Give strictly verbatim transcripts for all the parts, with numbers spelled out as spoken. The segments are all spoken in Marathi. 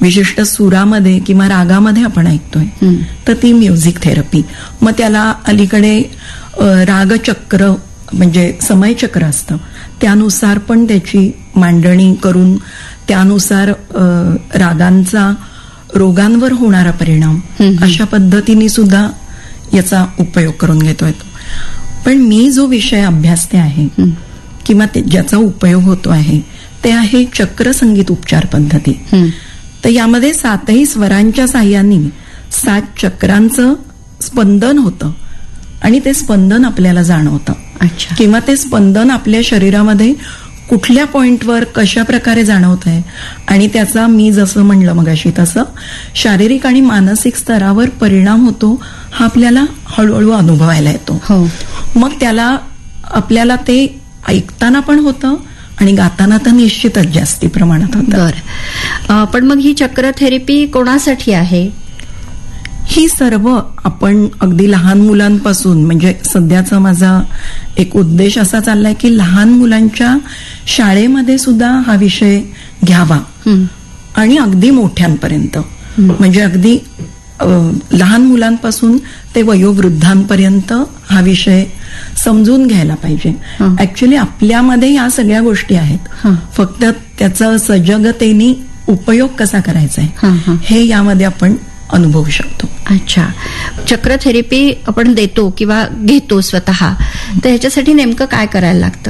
विशिष्ट सुरामध्ये किंवा रागामध्ये आपण ऐकतोय तर ती म्युझिक थेरपी. मग त्याला अलीकडे रागचक्र म्हणजे समयचक्र असतं, त्यानुसार पण त्याची मांडणी करून त्यानुसार रागांचा रोगांवर होणारा परिणाम अशा पद्धतीने सुद्धा याचा उपयोग करून घेतोय तो. पण मी जो विषय अभ्यासते आहे किंवा ज्याचा उपयोग होतो आहे ते आहे चक्रसंगीत उपचार पद्धती. तर यामध्ये सातही स्वरांच्या साह्याने सात चक्रांचं स्पंदन होतं आणि ते स्पंदन आपल्याला जाणवतं किंवा ते स्पंदन आपल्या शरीरामध्ये कुठल्या पॉइंटवर कशा प्रकारे जाणवत आहे आणि त्याचा मी जसं म्हणलं मगाशी तसं शारीरिक आणि मानसिक स्तरावर परिणाम होतो हा आपल्याला हळूहळू अनुभवायला येतो. मग त्याला आपल्याला ते ऐकताना पण होतं आणि गाताना तर निश्चितच जास्ती प्रमाणात होतं. बरं, पण मग ही चक्र थेरपी कोणासाठी आहे? ही सर्व आपण अगदी लहान मुलांपासून, म्हणजे सध्याचा माझा एक उद्देश असा चाललाय की लहान मुलांच्या शाळेमध्ये सुद्धा हा विषय घ्यावा आणि अगदी मोठ्यांपर्यंत, म्हणजे अगदी लहान मुलांपासून ते वयोवृद्धांपर्यंत हा विषय समजून घ्यायला पाहिजे. ऍक्च्युली आपल्यामध्ये या सगळ्या गोष्टी आहेत, फक्त त्याचा सजगतेने उपयोग कसा करायचा आहे हे यामध्ये आपण अनुभवू शकतो. अच्छा, चक्र थेरपी आपण देतो किंवा घेतो स्वतः, तर ह्याच्यासाठी नेमकं काय करायला लागतं?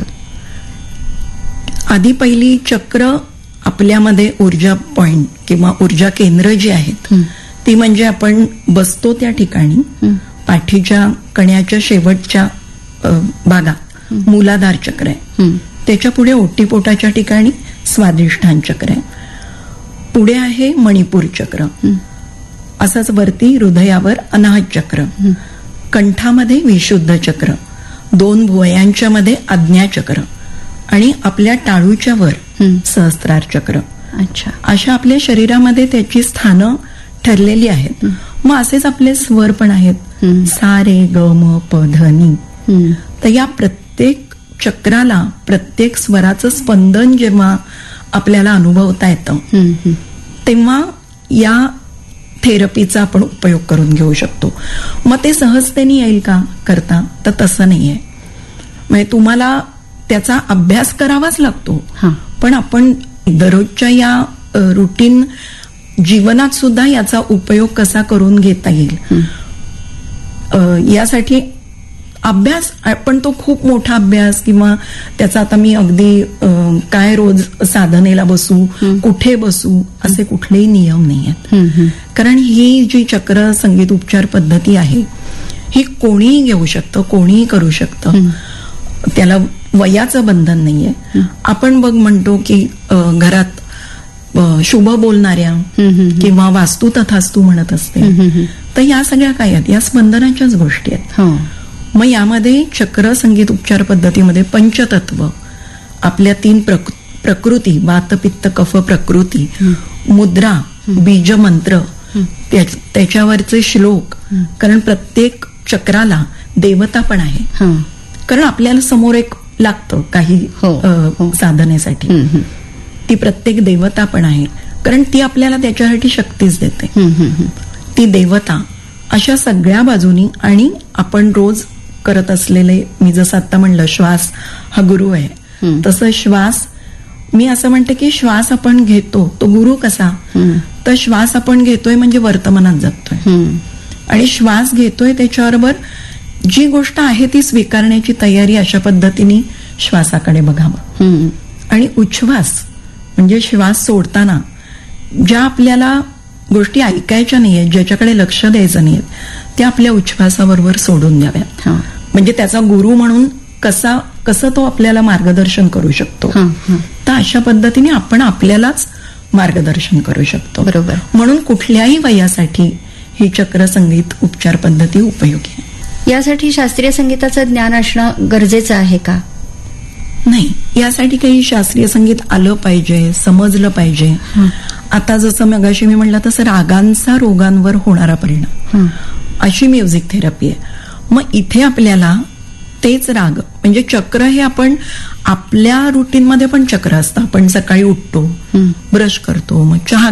आधी पहिली चक्र आपल्यामध्ये ऊर्जा पॉइंट किंवा ऊर्जा केंद्र जी आहेत ती म्हणजे आपण बसतो त्या ठिकाणी पाठीच्या कण्याच्या शेवटच्या भागात मूलाधार चक्र आहे, त्याच्या पुढे ओटीपोटाच्या ठिकाणी स्वादिष्ठान चक्र आहे, पुढे आहे मणिपूर चक्र, असंच वरती हृदयावर अनाहत चक्र, कंठामध्ये विशुद्ध चक्र, दोन भुवयांच्या मध्ये आज्ञा चक्र आणि आपल्या टाळूच्या वर सहस्त्रार चक्र. अच्छा, अशा आपल्या शरीरामध्ये त्याची स्थानं ठरलेली आहेत. मग असेच आपले स्वर पण आहेत, सा रे ग म प ध नी. तर या प्रत्येक चक्राला प्रत्येक स्वराचं स्पंदन जेव्हा आपल्याला अनुभवता येतं तेव्हा या थेरपीचा आपण उपयोग करून घेऊ शकतो. मग ते सहजतेने येईल का करता? तर तसं नाहीये. म्हणजे तुम्हाला त्याचा अभ्यास करावाच लागतो, पण आपण दररोजच्या या रुटीन जीवनात सुद्धा याचा उपयोग कसा करून घेता येईल यासाठी अभ्यास, पण तो खूप मोठा अभ्यास किंवा त्याचा आता मी अगदी काय रोज साधनेला बसू, कुठे बसू असे कुठलेही नियम नाही आहेत. कारण ही जी चक्र संगीत उपचार पद्धती आहे ही कोणीही घेऊ शकतं, कोणीही करू शकतं, त्याला वयाचं बंधन नाहीये. आपण बघ म्हणतो की घरात शुभ बोलणाऱ्या किंवा वास्तू तथास्तू म्हणत असते, तर या सगळ्या काय आहेत? या स्पंदनाच्याच गोष्टी आहेत. मग यामध्ये चक्र संगीत उपचार पद्धतीमध्ये पंचतत्व, आपल्या तीन प्रकृती वात पित्त कफ प्रकृती, मुद्रा, बीज मंत्र, त्याच्यावरचे श्लोक, कारण प्रत्येक चक्राला देवता पण आहे, कारण आपल्याला समोर एक लागतं काही साधनेसाठी, ती प्रत्येक देवता पण आहे, कारण ती आपल्याला त्याच्यासाठी शक्तीच देते ती देवता. अशा सगळ्या बाजूनी आणि आपण रोज करत असलेले, मी जसं आता म्हणलं श्वास हा गुरु आहे, तसं श्वास मी असं म्हणते की श्वास आपण घेतो तो गुरु कसा, तर श्वास आपण घेतोय म्हणजे वर्तमानात जगतोय आणि श्वास घेतोय त्याच्याबरोबर जी गोष्ट आहे ती स्वीकारण्याची तयारी, अशा पद्धतीने श्वासाकडे बघावं. आणि उच्छ्वास म्हणजे श्वास सोडताना ज्या आपल्याला गोष्टी ऐकायच्या नाहीयेत, ज्याच्याकडे लक्ष द्यायचं नाहीये, त्या आपल्या उच्छ्वासाबरोबर सोडून द्याव्यात. म्हणजे त्याचा गुरु म्हणून कसा कसं तो आपल्याला मार्गदर्शन करू शकतो, तर अशा पद्धतीने आपण आपल्यालाच मार्गदर्शन करू शकतो. बरोबर. म्हणून कुठल्याही वयासाठी ही चक्र संगीत उपचार पद्धती उपयोगी आहे. यासाठी शास्त्रीय संगीताचं ज्ञान असणं गरजेचं आहे का? नाही, यासाठी काही शास्त्रीय संगीत आलं पाहिजे, समजलं पाहिजे. आता जसं मगाशी मी म्हणलं तसं रागांचा रोगांवर होणारा परिणाम अशी म्युझिक थेरपी आहे. मग इथे आपल्याला तेच राग म्हणजे चक्र हे आपण आपल्या रुटीनमध्ये पण चक्र असतं. आपण सकाळी उठतो, ब्रश करतो, मग चहा